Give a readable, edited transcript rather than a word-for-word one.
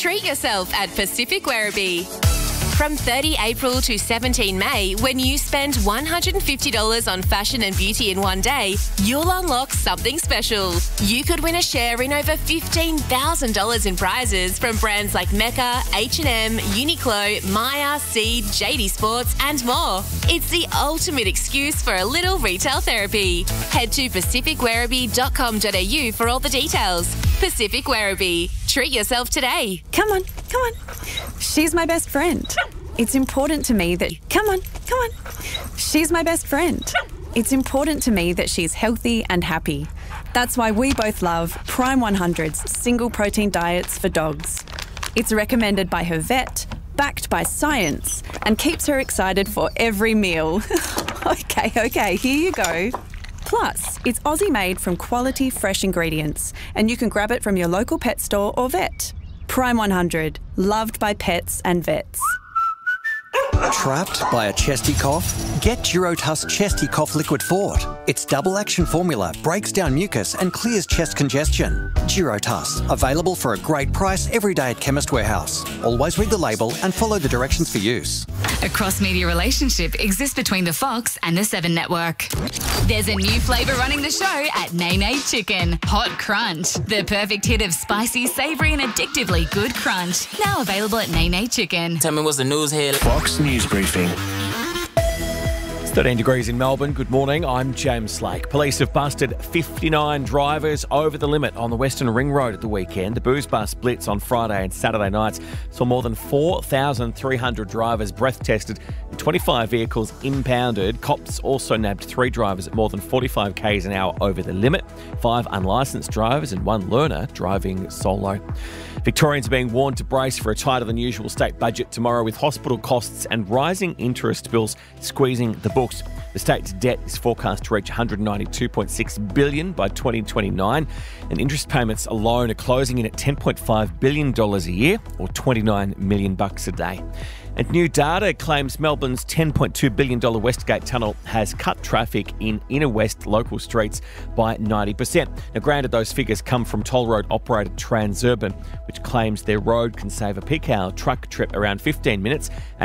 Treat yourself at Pacific Werribee. From 30 April to 17 May, when you spend $150 on fashion and beauty in one day, you'll unlock something special. You could win a share in over $15,000 in prizes from brands like Mecca, H&M, Uniqlo, Maya, Seed, JD Sports and more. It's the ultimate excuse for a little retail therapy. Head to pacificwerribee.com.au for all the details. Pacific Werribee. Treat yourself today. Come on. She's my best friend. It's important to me that... Come on. She's my best friend. It's important to me that she's healthy and happy. That's why we both love Prime 100's single protein diets for dogs. It's recommended by her vet, backed by science, and keeps her excited for every meal. Okay, here you go. Plus, it's Aussie-made from quality, fresh ingredients, and you can grab it from your local pet store or vet. Prime 100, loved by pets and vets. Trapped by a chesty cough? Get Girotuss Chesty Cough Liquid Fort. Its double action formula breaks down mucus and clears chest congestion. Girotuss, available for a great price every day at Chemist Warehouse. Always read the label and follow the directions for use. A cross-media relationship exists between the Fox and the 7 Network. There's a new flavour running the show at Nene Chicken. Hot Crunch. The perfect hit of spicy, savoury and addictively good crunch. Now available at Nene Chicken. Tell me what's the news here. Fox News Briefing. It's 13 degrees in Melbourne. Good morning, I'm James Slake. Police have busted 59 drivers over the limit on the Western Ring Road at the weekend. The booze bus blitz on Friday and Saturday nights saw more than 4,300 drivers breath tested and 25 vehicles impounded. Cops also nabbed 3 drivers at more than 45 k's an hour over the limit, 5 unlicensed drivers and 1 learner driving solo. Victorians are being warned to brace for a tighter than usual state budget tomorrow, with hospital costs and rising interest bills squeezing the books. The state's debt is forecast to reach $192.6 billion by 2029, and interest payments alone are closing in at $10.5 billion a year, or $29 million a day. And new data claims Melbourne's $10.2 billion Westgate Tunnel has cut traffic in inner west local streets by 90%. Now, granted, those figures come from toll road operator Transurban, which claims their road can save a peak hour truck trip around 15 minutes